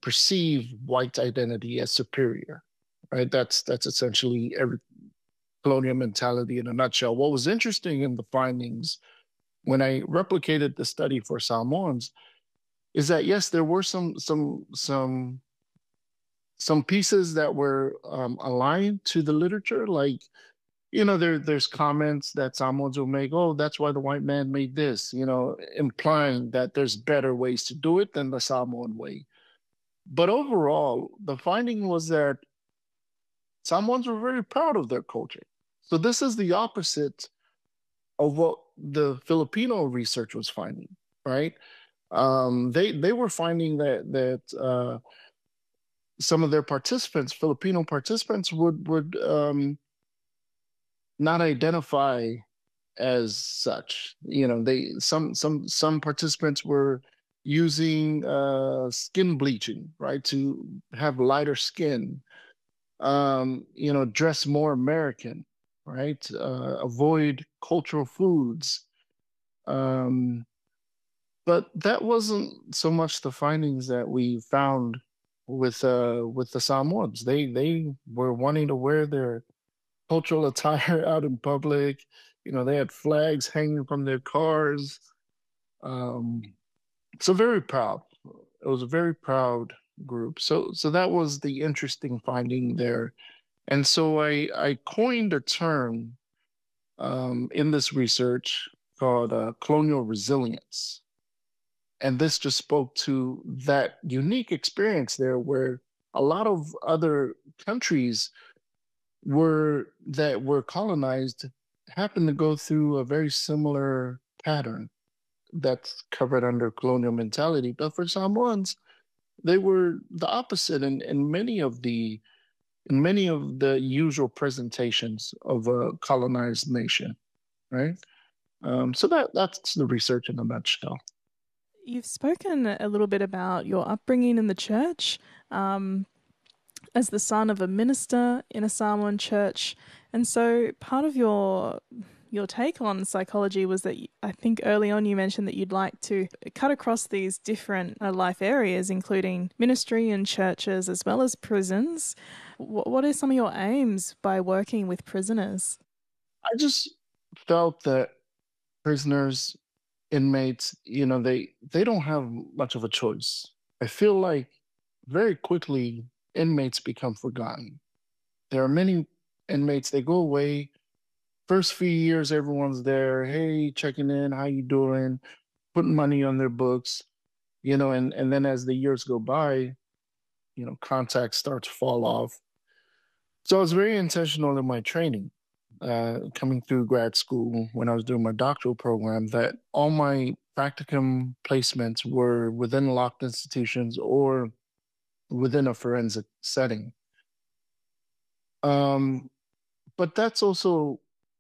perceive white identity as superior, right? That's essentially every colonial mentality in a nutshell. What was interesting in the findings when I replicated the study for Samoans is that yes, there were some pieces that were aligned to the literature, like there's comments that Samoans will make, oh, that's why the white man made this, implying that there's better ways to do it than the Samoan way. But overall, the finding was that Samoans were very proud of their culture. So this is the opposite of what the Filipino research was finding, right? They were finding that some of their participants, Filipino participants, would not identify as such. They some participants were using skin bleaching, right, to have lighter skin. Dress more American, right? Avoid cultural foods. Um, but that wasn't so much the findings that we found with the Samoans. They were wanting to wear their cultural attire out in public. They had flags hanging from their cars. Um, so very proud. It was a very proud group. So that was the interesting finding there. And so I coined a term in this research called colonial resilience. And this just spoke to that unique experience there where a lot of other countries that were colonized happened to go through a very similar pattern that's covered under colonial mentality. But for Samoans, they were the opposite in many of the usual presentations of a colonized nation, right? So that's the research in a nutshell. You've spoken a little bit about your upbringing in the church as the son of a minister in a Samoan church. And so part of your take on psychology was that I think early on you mentioned that you'd like to cut across these different life areas, including ministry and churches as well as prisons. What are some of your aims by working with prisoners? I just felt that prisoners, inmates, they don't have much of a choice. I feel like very quickly inmates become forgotten. There are many inmates, they go away. First few years, everyone's there. Hey, checking in, how you doing? Putting money on their books, and then as the years go by, contacts start to fall off. So I was very intentional in my training, coming through grad school when I was doing my doctoral program, that all my practicum placements were within locked institutions or within a forensic setting. Um, but that's also,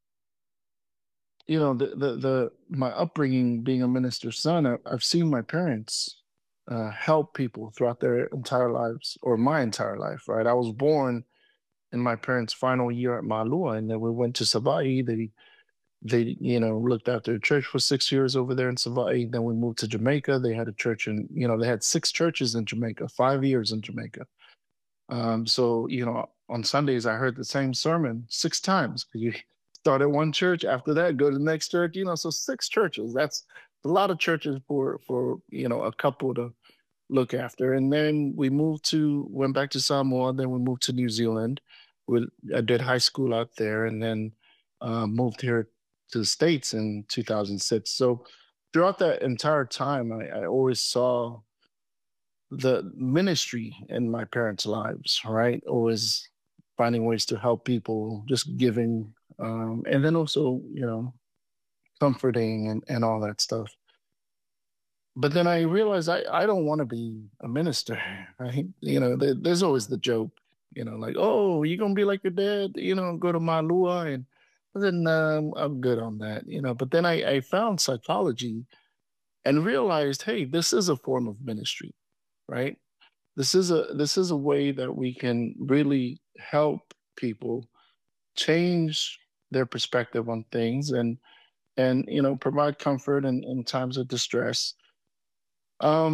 the my upbringing being a minister's son. I've seen my parents help people throughout their entire lives, or my entire life, right? I was born in my parents' final year at Malua, and then we went to Savai'i. They looked after the church for 6 years over there in Savai'i. Then we moved to Jamaica. They had a church they had six churches in Jamaica, 5 years in Jamaica. So, on Sundays, I heard the same sermon six times. You start at one church, after that, go to the next church, so six churches. That's a lot of churches for a couple to look after. And then went back to Samoa, then we moved to New Zealand. I did high school out there and then moved here to the States in 2006. So throughout that entire time, I always saw the ministry in my parents' lives, right? Always finding ways to help people, just giving, and then also, comforting and all that stuff. But then I realized I don't want to be a minister, right? There's always the joke, like, oh, you're gonna be like your dad, go to Malua, and but then I'm good on that, But then I found psychology and realized, hey, this is a form of ministry, right? This is a way that we can really help people change their perspective on things and provide comfort in times of distress.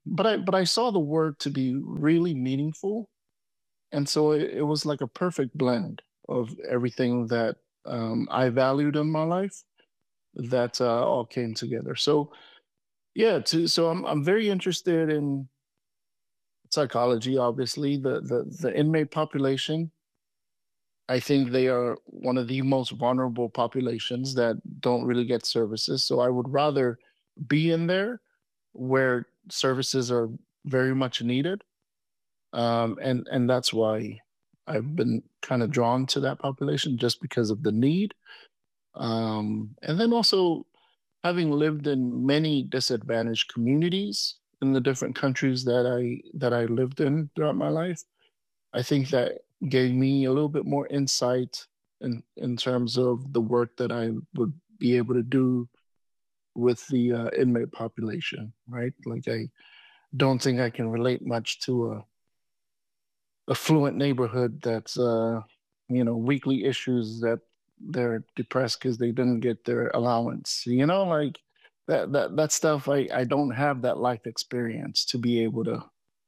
but I saw the work to be really meaningful, and so it was like a perfect blend of everything that I valued in my life that all came together. So yeah, so I'm very interested in psychology. Obviously, the inmate population. I think they are one of the most vulnerable populations that don't really get services. So I would rather be in there where services are very much needed. And that's why I've been kind of drawn to that population just because of the need. And then also having lived in many disadvantaged communities in the different countries that I lived in throughout my life, I think that gave me a little bit more insight in terms of the work that I would be able to do with the inmate population, right? Like I don't think I can relate much to a affluent neighborhood that's weekly issues that they're depressed because they didn't get their allowance. Like that stuff. I don't have that life experience to be able to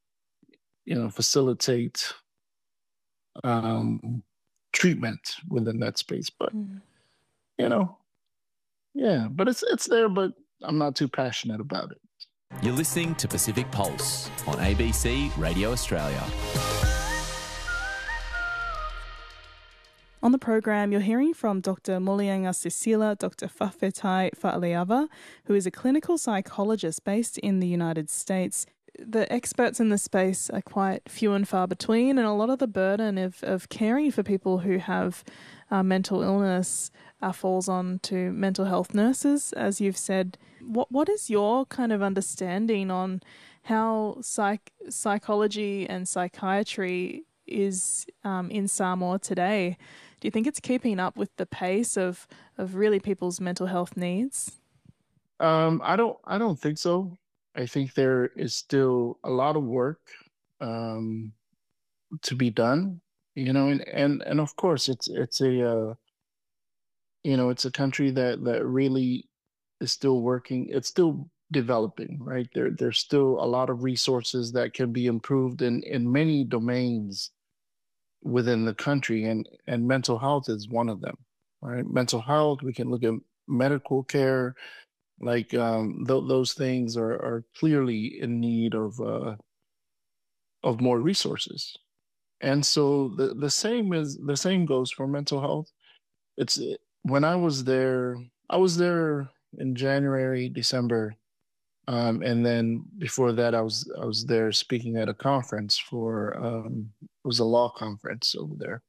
facilitate um, treatment within that space. But Mm. you know, yeah, but it's there, but I'm not too passionate about it. You're listening to Pacific Pulse on ABC Radio Australia. On the program, you're hearing from Dr. Mulianga Sisila, Dr. Fafetai Fa'aleava, who is a clinical psychologist based in the United States. The experts in the space are quite few and far between, and a lot of the burden of caring for people who have mental illness falls on to mental health nurses, as you've said. What is your kind of understanding on how psychology and psychiatry is in Samoa today? Do you think it's keeping up with the pace of really people's mental health needs? I don't think so. I think there is still a lot of work um, to be done. And of course it's it's a country that really is still working. It's still developing, right? There's still a lot of resources that can be improved in many domains within the country, and mental health is one of them, right? Mental health, we can look at medical care, like those things are clearly in need of more resources. And so the same goes for mental health. It's when I was there in January, December, and then before that, I was there speaking at a conference for it was a law conference over there,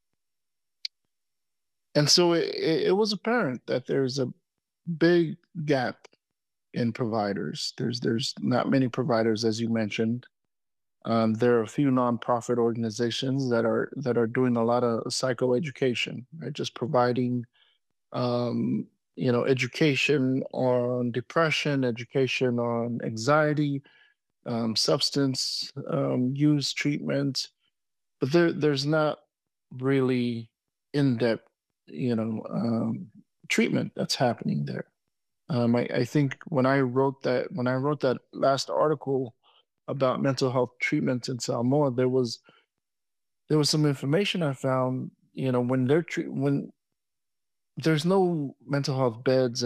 and so it was apparent that there's a big gap in providers. There's not many providers, as you mentioned. There are a few nonprofit organizations that are doing a lot of psychoeducation, right? Just providing um, education on depression, education on anxiety, substance use treatment, but there's not really in-depth, treatment that's happening there. I think when I wrote that last article about mental health treatments in Samoa, there was some information I found. When there's no mental health beds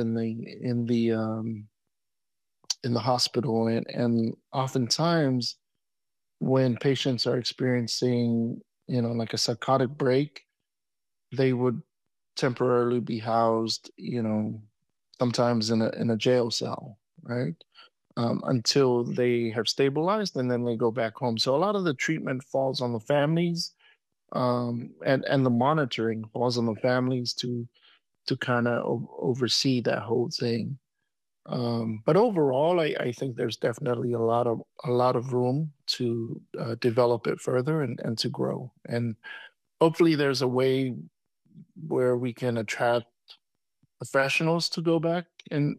in the hospital, and oftentimes when patients are experiencing like a psychotic break, they would temporarily be housed, sometimes in a jail cell, right? Until they have stabilized, and then they go back home. So a lot of the treatment falls on the families, and the monitoring falls on the families to kind of oversee that whole thing. But overall, I think there's definitely a lot of room to develop it further and to grow. And hopefully, there's a way where we can attract professionals to go back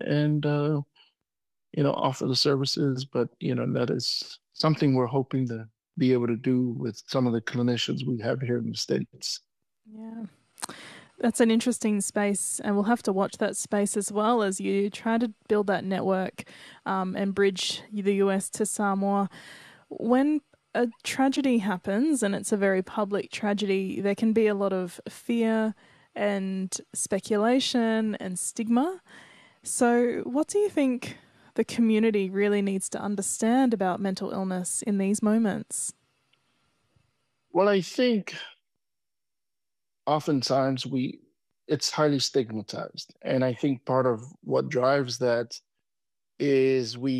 and offer the services. But that is something we're hoping to be able to do with some of the clinicians we have here in the States. Yeah. That's an interesting space, and we'll have to watch that space as well as you try to build that network and bridge the US to Samoa. When a tragedy happens, and it's a very public tragedy, there can be a lot of fear and speculation and stigma. So, what do you think the community really needs to understand about mental illness in these moments? Well, I think oftentimes it's highly stigmatized. And I think part of what drives that is we